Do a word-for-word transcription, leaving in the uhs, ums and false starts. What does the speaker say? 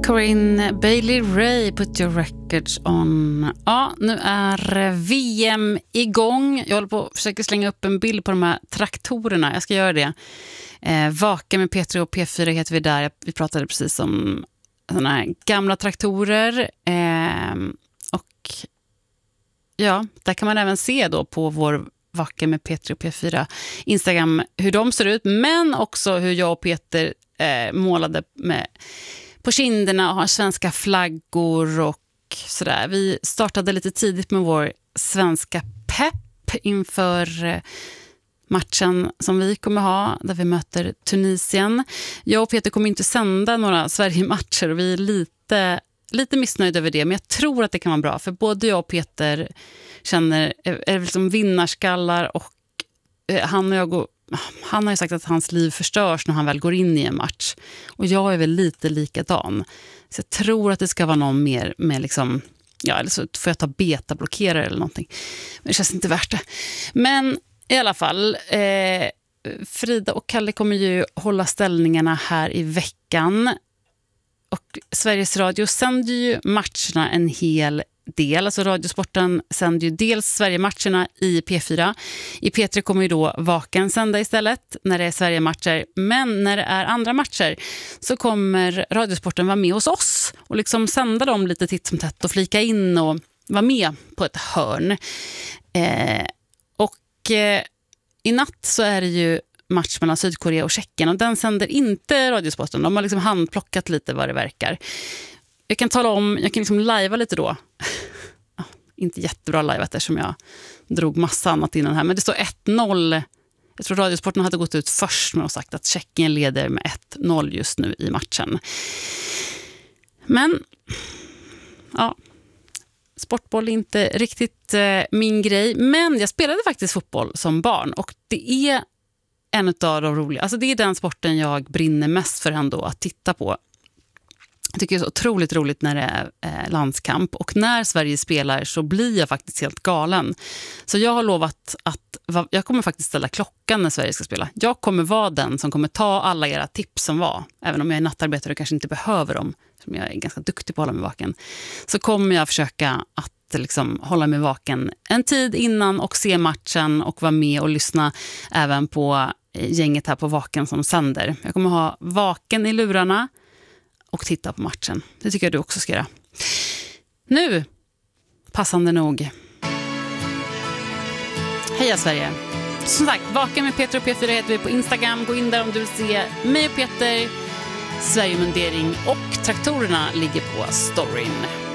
Corinne Bailey Rae, Put Your Records On. Ja, nu är V M igång. Jag håller på att försöka slänga upp en bild på de här traktorerna. Jag ska göra det. Eh, Vaka med P tre och P fyra heter vi där. Vi pratade precis om såna här gamla traktorer. Eh, och ja, där kan man även se då på vår Vaka med P tre och P fyra Instagram hur de ser ut. Men också hur jag och Peter eh, målade med på kinderna och har svenska flaggor och sådär. Vi startade lite tidigt med vår svenska pepp inför matchen som vi kommer ha där vi möter Tunisien. Jag och Peter kommer inte sända några Sverige-matcher och vi är lite, lite missnöjda över det. Men jag tror att det kan vara bra för både jag och Peter känner är liksom vinnarskallar och han och jag går Han har ju sagt att hans liv förstörs när han väl går in i en match. Och jag är väl lite likadan. Så jag tror att det ska vara någon mer med liksom, ja, eller så får jag ta betablockerare eller någonting. Men det känns inte värt det. Men i alla fall, eh, Frida och Kalle kommer ju hålla ställningarna här i veckan. Och Sveriges Radio sänder ju matcherna en hel del. Alltså Radiosporten sänder ju dels Sverige-matcherna i P fyra. I P tre kommer ju då Vaken sända istället när det är Sverige-matcher. Men när det är andra matcher så kommer Radiosporten vara med hos oss och liksom sända dem lite titt som tätt och flika in och vara med på ett hörn. Eh, och eh, i natt så är det ju match mellan Sydkorea och Tjeckien och den sänder inte Radiosporten. De har liksom handplockat lite vad det verkar. Jag kan tala om, jag kan liksom livea lite då. Inte jättebra live eftersom jag drog massa annat innan här. Men det står ett noll. Jag tror Radiosporten hade gått ut först med och sagt att Tjeckien leder med ett noll just nu i matchen. Men ja, sportboll är inte riktigt eh, min grej. Men jag spelade faktiskt fotboll som barn och det är en av de roliga. Alltså det är den sporten jag brinner mest för ändå att titta på. Jag tycker det är så otroligt roligt när det är eh, landskamp. Och när Sverige spelar så blir jag faktiskt helt galen. Så jag har lovat att va, jag kommer faktiskt ställa klockan när Sverige ska spela. Jag kommer vara den som kommer ta alla era tips som var. Även om jag är nattarbetare och kanske inte behöver dem. Som jag är ganska duktig på att hålla mig vaken. Så kommer jag försöka att liksom, hålla mig vaken en tid innan och se matchen. Och vara med och lyssna även på gänget här på Vaken som sänder. Jag kommer ha Vaken i lurarna. Och titta på matchen. Det tycker jag du också ska göra. Nu, passande nog. Heja Sverige. Som sagt, Vaken med Peter och P fyra heter vi på Instagram. Gå in där om du vill se mig och Peter. Sverige-mundering och traktorerna ligger på storyn.